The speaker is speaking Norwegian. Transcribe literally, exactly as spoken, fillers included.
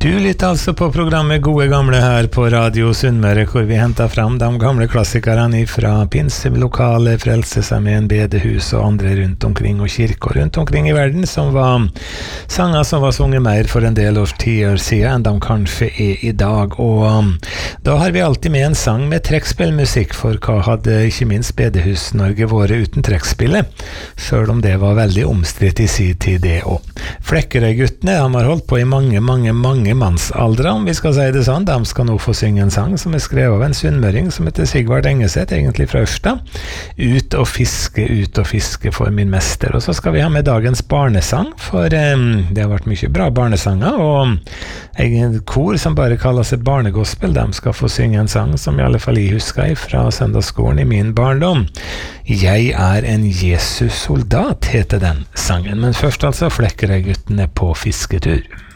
Du lytter altså på programmet Gode Gamle her på Radio Sunnmøre, hvor vi hentet fram de gamle klassikerne fra pinselokalet, Frelsesarmeen, bedehus og andre rundt omkring, og kirker rundt omkring i verden, som var sanger som var sunget mer for en del års tider siden enn de kanskje er i dag. Og um, da har vi alltid med en sang med trekkspillmusikk, for hva hadde ikke minst Bedehus-Norge vært uten trekkspillet, selv om det var veldig omstridt i sin tid det også. Flekkerøy-guttene, de har holdt på i mange, mange, mange mannsaldre, om vi skal si det sånn. De skal nå få synge en sang som er skrevet av en sunnmøring som heter Sigvard Engeseth, egentlig fra Ørsta. Ut og fiske, ut og fiske for min mester. Og så skal vi ha med dagens barnesang, for um, det har vært mye bra barnesanger, og en kor som bare kaller seg Barnegospel, de skal få synge en sang som i alle fall jeg husker fra søndagsskolen i min barndom. Jeg er en Jesus soldat, heter den sangen. Men først altså Flekkerøy-guttene på fisketur.